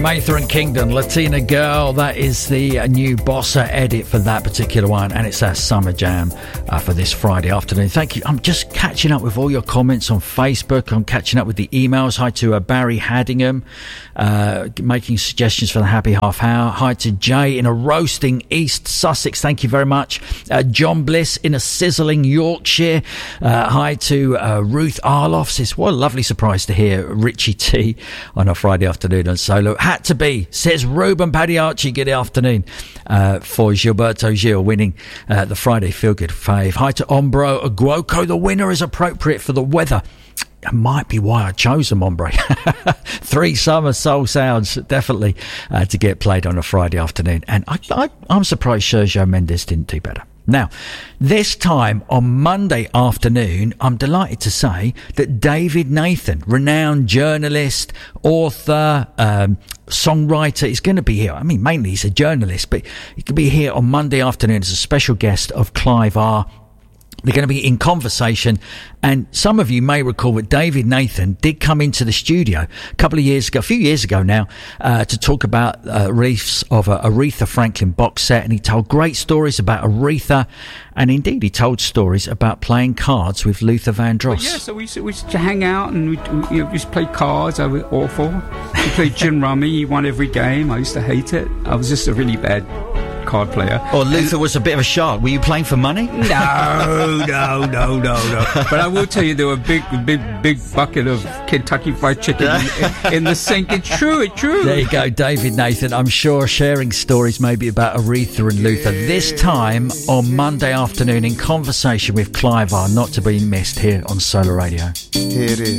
Mather and Kingdom, Latina Girl. That is the new Bossa edit for that particular one, and it's our summer jam for this Friday afternoon. Thank you. I'm just catching up with all your comments on Facebook. I'm catching up with the emails. Hi to Barry Haddingham, making suggestions for the happy half hour. Hi to Jay in a roasting East Sussex. Thank you very much. John Bliss in a sizzling Yorkshire. Hi to Ruth Arloff. Says, what a lovely surprise to hear Richie T on a Friday afternoon on Solo. Had to be, says Ruben Pagliacci. Good afternoon for Gilberto Gil winning the Friday Feel Good fave. Hi to Ombro Aguoco. The winner is appropriate for the weather. That might be why I chose them, Ombre. 3 summer soul sounds, definitely, to get played on a Friday afternoon. And I'm surprised Sergio Mendes didn't do better. Now, this time on Monday afternoon, I'm delighted to say that David Nathan, renowned journalist, author, songwriter, is going to be here. I mean, mainly he's a journalist, but he could be here on Monday afternoon as a special guest of Clive R. They're going to be in conversation, and some of you may recall that David Nathan did come into the studio a few years ago now, to talk about reefs of Aretha Franklin box set, and he told great stories about Aretha, and indeed he told stories about playing cards with Luther Vandross. Well, yeah, so we used to hang out and we used to play cards. I was awful. We played gin rummy. He won every game. I used to hate it. I was just a really bad card player. Or Luther was a bit of a shark. Were you playing for money? No. But I will tell you, there were a big bucket of Kentucky Fried Chicken in the sink. It's true. There you go, David Nathan. I'm sure sharing stories maybe about Aretha and Luther. This time on Monday afternoon in conversation with Clive R. Not to be missed here on Solar Radio. Here it is.